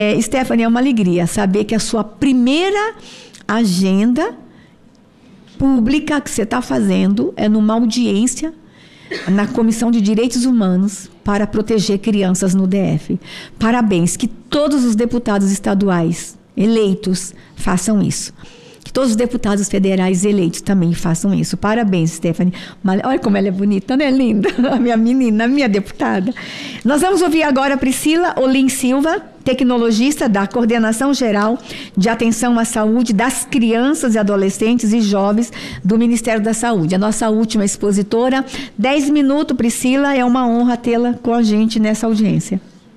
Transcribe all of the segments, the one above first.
Stephanie, é uma alegria saber que a sua primeira agenda pública que você está fazendo é numa audiência na Comissão de Direitos Humanos para proteger crianças no DF. Parabéns, que todos os deputados estaduais eleitos façam isso. Que todos os deputados federais eleitos também façam isso. Parabéns, Stephanie. Olha como ela é bonita, né? Linda. A minha menina, a minha deputada. Nós vamos ouvir agora a Priscila Olim Silva, tecnologista da Coordenação Geral de Atenção à Saúde das Crianças e Adolescentes e Jovens do Ministério da Saúde. A nossa última expositora. 10 minutos, Priscila. É uma honra tê-la com a gente nessa audiência.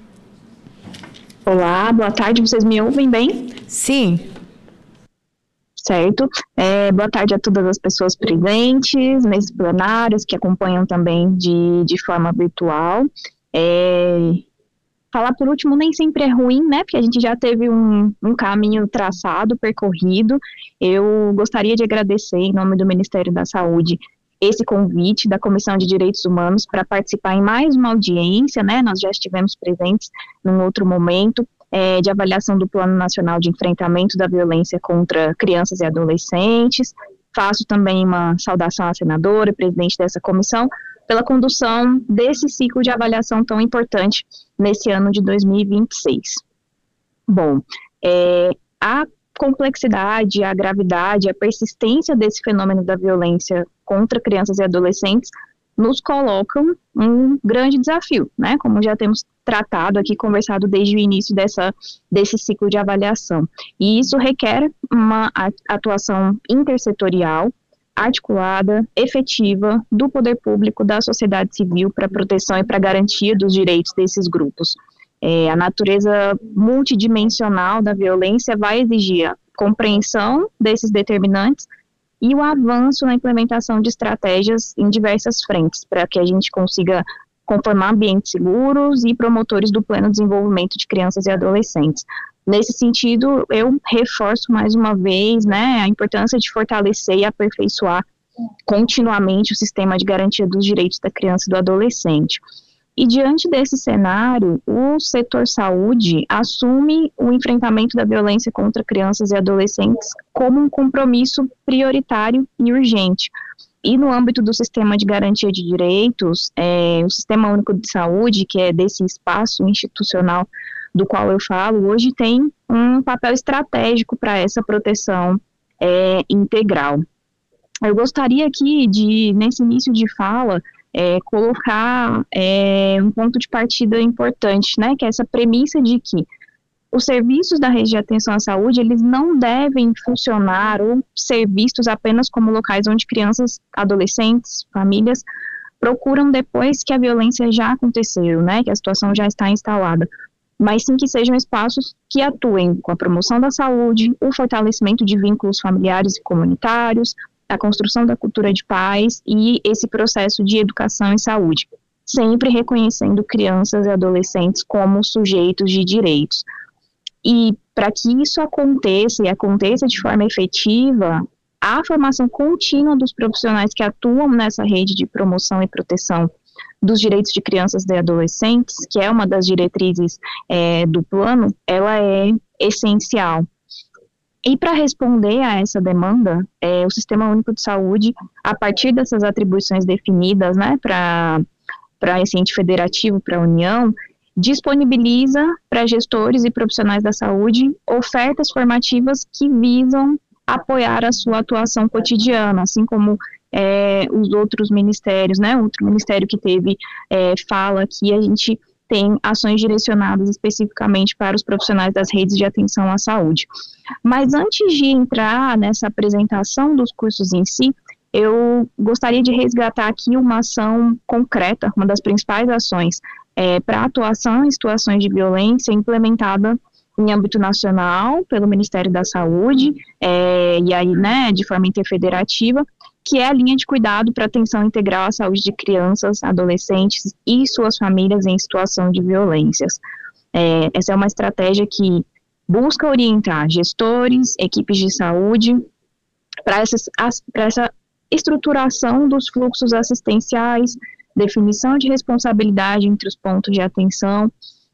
Olá, boa tarde. Vocês me ouvem bem? Sim. Certo. Boa tarde a todas as pessoas presentes nesses plenários, que acompanham também de forma virtual. Falar por último nem sempre é ruim, né? Porque a gente já teve um caminho traçado, percorrido. Eu gostaria de agradecer, em nome do Ministério da Saúde, esse convite da Comissão de Direitos Humanos para participar em mais uma audiência, né? Nós já estivemos presentes num outro momento, de avaliação do Plano Nacional de Enfrentamento da Violência contra Crianças e Adolescentes. Faço também uma saudação à senadora e presidente dessa comissão pela condução desse ciclo de avaliação tão importante nesse ano de 2026. Bom, a complexidade, a gravidade, a persistência desse fenômeno da violência contra crianças e adolescentes nos colocam um grande desafio, né? Como já temos tratado aqui, conversado desde o início desse ciclo de avaliação. E isso requer uma atuação intersetorial, articulada, efetiva, do poder público, da sociedade civil, para a proteção e para a garantia dos direitos desses grupos. A natureza multidimensional da violência vai exigir a compreensão desses determinantes e o avanço na implementação de estratégias em diversas frentes, para que a gente consiga conformar ambientes seguros e promotores do pleno desenvolvimento de crianças e adolescentes. Nesse sentido, eu reforço mais uma vez, né, a importância de fortalecer e aperfeiçoar continuamente o sistema de garantia dos direitos da criança e do adolescente. E diante desse cenário, o setor saúde assume o enfrentamento da violência contra crianças e adolescentes como um compromisso prioritário e urgente. E no âmbito do sistema de garantia de direitos, o Sistema Único de Saúde, que é desse espaço institucional do qual eu falo, hoje tem um papel estratégico para essa proteção integral. Eu gostaria aqui nesse início de fala, colocar um ponto de partida importante, né, que é essa premissa de que os serviços da rede de atenção à saúde, eles não devem funcionar ou ser vistos apenas como locais onde crianças, adolescentes, famílias procuram depois que a violência já aconteceu, né, que a situação já está instalada, mas sim que sejam espaços que atuem com a promoção da saúde, o fortalecimento de vínculos familiares e comunitários, a construção da cultura de paz e esse processo de educação em saúde, sempre reconhecendo crianças e adolescentes como sujeitos de direitos. E para que isso aconteça e aconteça de forma efetiva, a formação contínua dos profissionais que atuam nessa rede de promoção e proteção dos direitos de crianças e adolescentes, que é uma das diretrizes do plano, ela é essencial. E para responder a essa demanda, o Sistema Único de Saúde, a partir dessas atribuições definidas, né, para esse ente federativo, para a União, disponibiliza para gestores e profissionais da saúde ofertas formativas que visam apoiar a sua atuação cotidiana, assim como os outros ministérios, né, outro ministério que teve fala que a gente tem ações direcionadas especificamente para os profissionais das redes de atenção à saúde. Mas antes de entrar nessa apresentação dos cursos em si, eu gostaria de resgatar aqui uma ação concreta, uma das principais ações para atuação em situações de violência implementada em âmbito nacional pelo Ministério da Saúde, e aí, né, de forma interfederativa, que é a linha de cuidado para atenção integral à saúde de crianças, adolescentes e suas famílias em situação de violências. Essa é uma estratégia que busca orientar gestores, equipes de saúde, para essa estruturação dos fluxos assistenciais, definição de responsabilidade entre os pontos de atenção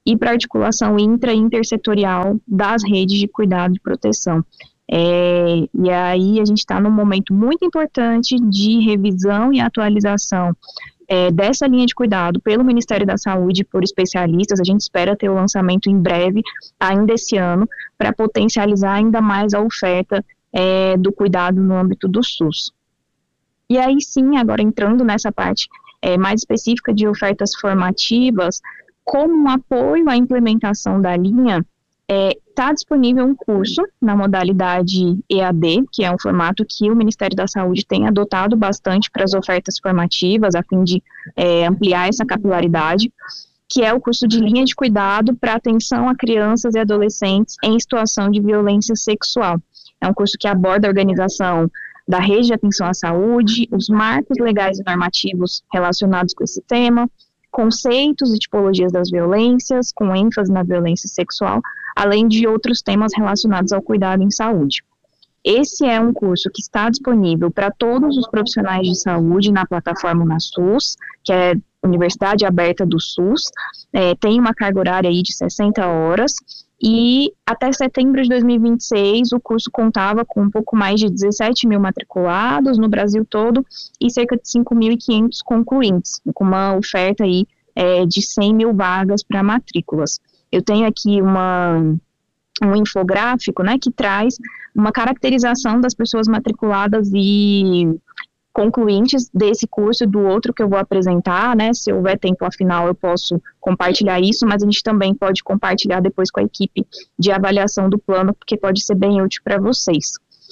e para a articulação intra e intersetorial das redes de cuidado e proteção. E aí a gente está num momento muito importante de revisão e atualização dessa linha de cuidado pelo Ministério da Saúde, por especialistas. A gente espera ter o lançamento em breve, ainda esse ano, para potencializar ainda mais a oferta do cuidado no âmbito do SUS. E aí sim, agora entrando nessa parte mais específica de ofertas formativas, como um apoio à implementação da linha, está disponível um curso na modalidade EAD, que é um formato que o Ministério da Saúde tem adotado bastante para as ofertas formativas, a fim de ampliar essa capilaridade, que é o curso de linha de cuidado para atenção a crianças e adolescentes em situação de violência sexual. É um curso que aborda a organização da rede de atenção à saúde, os marcos legais e normativos relacionados com esse tema, conceitos e tipologias das violências, com ênfase na violência sexual, além de outros temas relacionados ao cuidado em saúde. Esse é um curso que está disponível para todos os profissionais de saúde na plataforma UnaSUS, que é Universidade Aberta do SUS, tem uma carga horária aí de 60 horas, e até setembro de 2026 o curso contava com um pouco mais de 17 mil matriculados no Brasil todo e cerca de 5.500 concluintes, com uma oferta aí de 100 mil vagas para matrículas. Eu tenho aqui um infográfico, né, que traz uma caracterização das pessoas matriculadas e concluintes desse curso e do outro que eu vou apresentar, né, se houver tempo afinal eu posso compartilhar isso, mas a gente também pode compartilhar depois com a equipe de avaliação do plano, porque pode ser bem útil para vocês.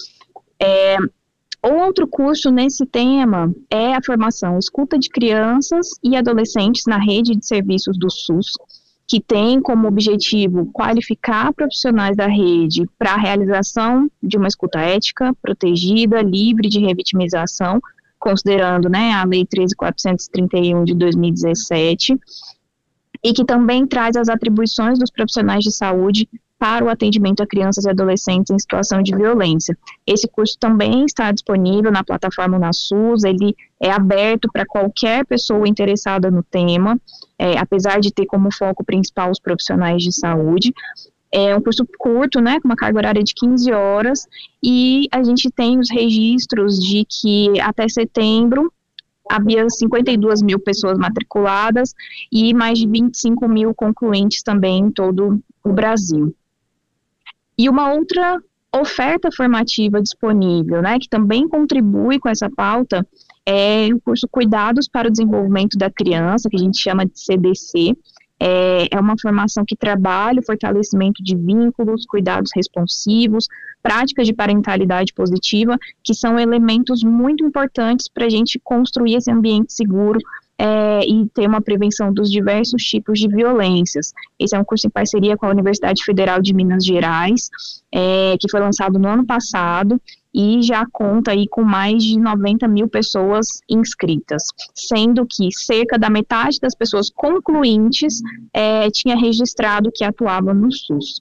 Outro curso nesse tema é a formação Escuta de Crianças e Adolescentes na Rede de Serviços do SUS, que tem como objetivo qualificar profissionais da rede para a realização de uma escuta ética, protegida, livre de revitimização, considerando, né, a Lei 13.431 de 2017, e que também traz as atribuições dos profissionais de saúde para o atendimento a crianças e adolescentes em situação de violência. Esse curso também está disponível na plataforma UnaSUS, ele é aberto para qualquer pessoa interessada no tema, apesar de ter como foco principal os profissionais de saúde. É um curso curto, né, com uma carga horária de 15 horas, e a gente tem os registros de que até setembro havia 52 mil pessoas matriculadas e mais de 25 mil concluintes também em todo o Brasil. E uma outra oferta formativa disponível, né, que também contribui com essa pauta, é o curso Cuidados para o Desenvolvimento da Criança, que a gente chama de CDC. É uma formação que trabalha o fortalecimento de vínculos, cuidados responsivos, práticas de parentalidade positiva, que são elementos muito importantes para a gente construir esse ambiente seguro e ter uma prevenção dos diversos tipos de violências. Esse é um curso em parceria com a Universidade Federal de Minas Gerais, que foi lançado no ano passado, e já conta aí com mais de 90 mil pessoas inscritas, sendo que cerca da metade das pessoas concluintes tinha registrado que atuava no SUS.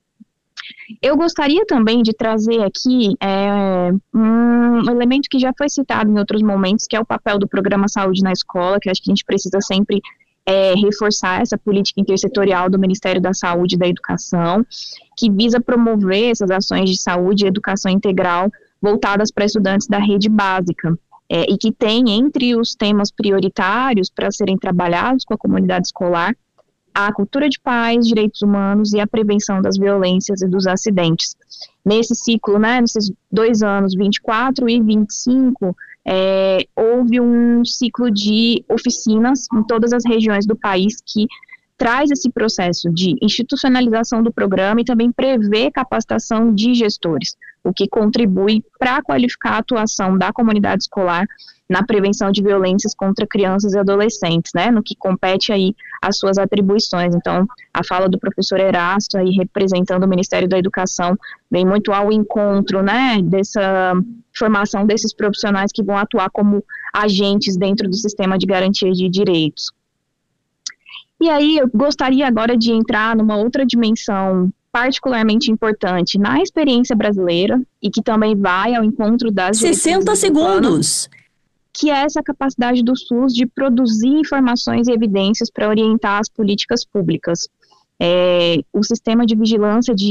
Eu gostaria também de trazer aqui um elemento que já foi citado em outros momentos, que é o papel do Programa Saúde na Escola, que acho que a gente precisa sempre reforçar essa política intersetorial do Ministério da Saúde e da Educação, que visa promover essas ações de saúde e educação integral voltadas para estudantes da rede básica, e que tem entre os temas prioritários para serem trabalhados com a comunidade escolar a cultura de paz, direitos humanos e a prevenção das violências e dos acidentes. Nesse ciclo, né, nesses 2 anos, 24 e 25, houve um ciclo de oficinas em todas as regiões do país que traz esse processo de institucionalização do programa e também prevê capacitação de gestores, o que contribui para qualificar a atuação da comunidade escolar na prevenção de violências contra crianças e adolescentes, né, no que compete aí as suas atribuições. Então, a fala do professor Erasto, aí representando o Ministério da Educação, vem muito ao encontro, né, dessa formação desses profissionais que vão atuar como agentes dentro do sistema de garantia de direitos. E aí, eu gostaria agora de entrar numa outra dimensão particularmente importante na experiência brasileira, e que também vai ao encontro das 60 segundos. Que é essa capacidade do SUS de produzir informações e evidências para orientar as políticas públicas. o sistema de vigilância